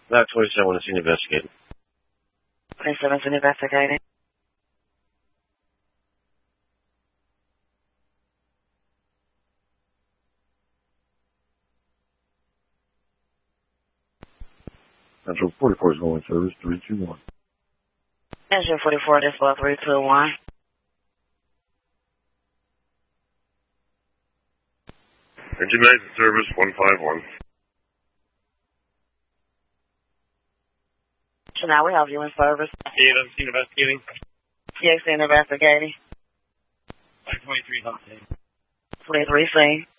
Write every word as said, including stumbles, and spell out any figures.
That's twenty-seven, when it's investigated. twenty-seven's investigating. Central forty-four is going service three two one. Engine forty-four, this is three two one. Engine nine service one five one. So now we have you in service. eight, I'm seen investigating. T X C investigating. five twenty-three, hot day. twenty-three, scene.